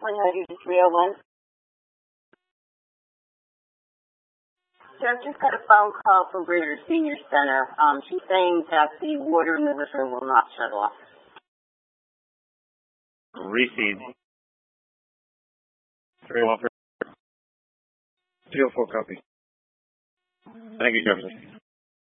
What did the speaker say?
100-301. So I've just got a phone call from Greater Senior Center. She's saying that the water in the river will not shut off. Receive. 304. 204 copy. Thank you, Jefferson.